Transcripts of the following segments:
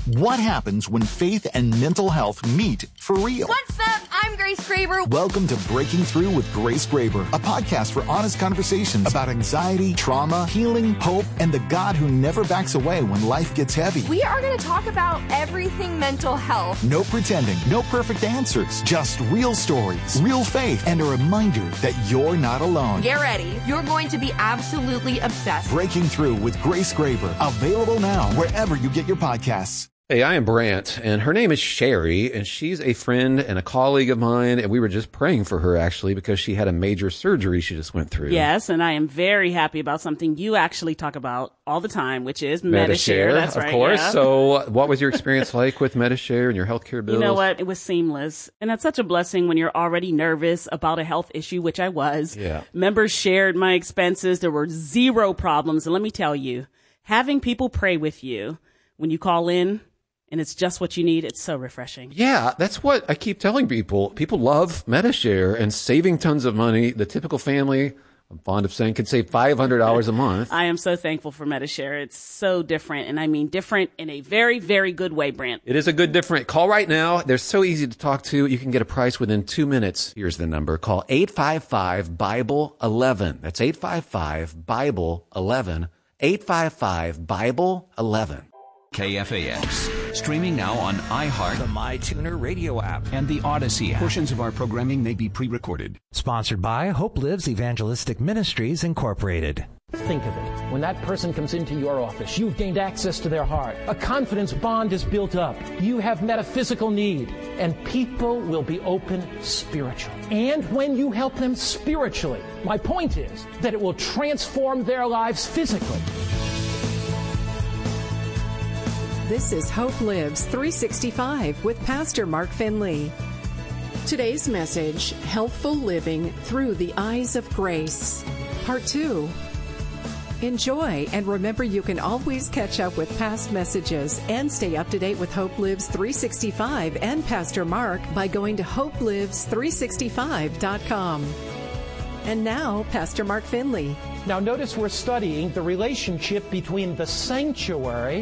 What happens when faith and mental health meet for real? What's up? I'm Grace Graber. Welcome to Breaking Through with Grace Graber, a podcast for honest conversations about anxiety, trauma, healing, hope, and the God who never backs away when life gets heavy. We are going to talk about everything mental health. No pretending, no perfect answers, just real stories, real faith, and a reminder that you're not alone. Get ready. You're going to be absolutely obsessed. Breaking Through with Grace Graber, available now wherever you get your podcasts. Hey, I am Brant, and her name is Sherry, and she's a friend and a colleague of mine, and we were just praying for her, actually, because she had a major surgery she just went through. Yes, and I am very happy about something you actually talk about all the time, which is Medi-Share. That's right, of course. Yeah. So what was your experience like with Medi-Share and your healthcare bills? You know what? It was seamless, and that's such a blessing when you're already nervous about a health issue, which I was. Yeah. Members shared my expenses. There were zero problems, and let me tell you, having people pray with you when you call in, and it's just what you need. It's so refreshing. Yeah, that's what I keep telling people. People love Medi-Share and saving tons of money. The typical family, I'm fond of saying, could save $500 a month. I am so thankful for Medi-Share. It's so different, and I mean different in a very, very good way, Brant. It is a good different. Call right now. They're so easy to talk to. You can get a price within 2 minutes. Here's the number. Call 855-BIBLE-11. That's 855-BIBLE-11. 855-BIBLE-11. KFAX. Streaming now on iHeart, the MyTuner radio app, and the Odyssey app. Portions of our programming may be pre-recorded. Sponsored by Hope Lives Evangelistic Ministries, Incorporated. Think of it. When that person comes into your office, you've gained access to their heart. A confidence bond is built up. You have metaphysical need, and people will be open spiritually. And when you help them spiritually, my point is that it will transform their lives physically. This is Hope Lives 365 with Pastor Mark Finley. Today's message, Healthful Living Through the Eyes of Grace, Part 2. Enjoy, and remember you can always catch up with past messages and stay up to date with Hope Lives 365 and Pastor Mark by going to hopelives365.com. And now, Pastor Mark Finley. Now notice we're studying the relationship between the sanctuary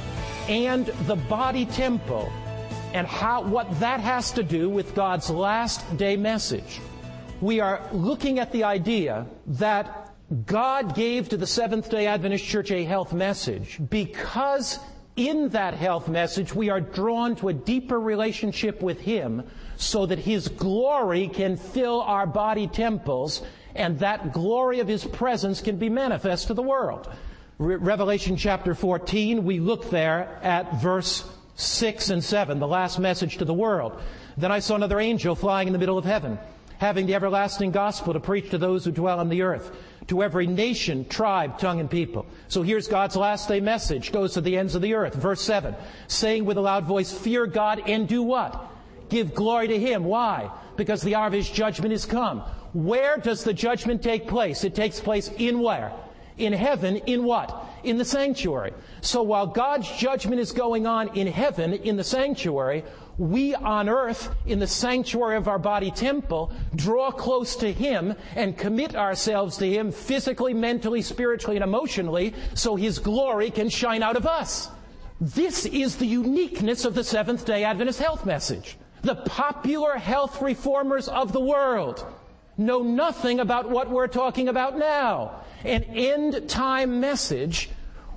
and the body temple, and what that has to do with God's last day message. We are looking at the idea that God gave to the Seventh-day Adventist Church a health message because in that health message we are drawn to a deeper relationship with Him so that His glory can fill our body temples and that glory of His presence can be manifest to the world. Revelation chapter 14, we look there at verse 6 and 7, the last message to the world. Then I saw another angel flying in the middle of heaven, having the everlasting gospel to preach to those who dwell on the earth, to every nation, tribe, tongue, and people. So here's God's last day message, goes to the ends of the earth. Verse 7, saying with a loud voice, fear God and do what? Give glory to Him. Why? Because the hour of His judgment is come. Where does the judgment take place? It takes place in where? In heaven, in what? In the sanctuary. So while God's judgment is going on in heaven, in the sanctuary, we on earth, in the sanctuary of our body temple, draw close to Him and commit ourselves to Him physically, mentally, spiritually, and emotionally so His glory can shine out of us. This is the uniqueness of the Seventh-day Adventist health message. The popular health reformers of the world know nothing about what we're talking about now. An end-time message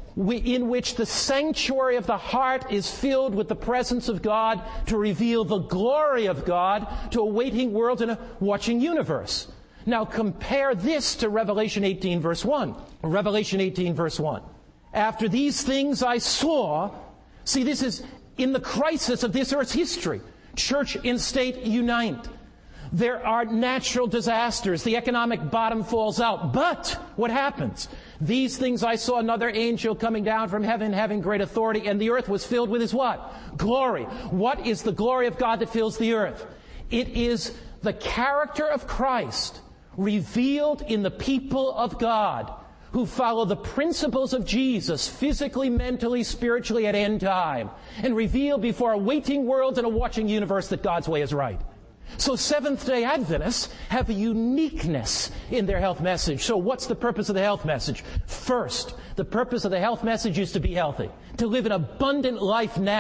in which the sanctuary of the heart is filled with the presence of God to reveal the glory of God to a waiting world and a watching universe. Now compare this to Revelation 18 verse 1. Revelation 18 verse 1. After these things I saw, see, this is in the crisis of this earth's history. Church and state unite. There are natural disasters. The economic bottom falls out. But what happens? These things I saw another angel coming down from heaven having great authority, and the earth was filled with His what? Glory. What is the glory of God that fills the earth? It is the character of Christ revealed in the people of God who follow the principles of Jesus physically, mentally, spiritually at end time, and revealed before a waiting world and a watching universe that God's way is right. So Seventh-day Adventists have a uniqueness in their health message. So what's the purpose of the health message? First, the purpose of the health message is to be healthy, to live an abundant life now.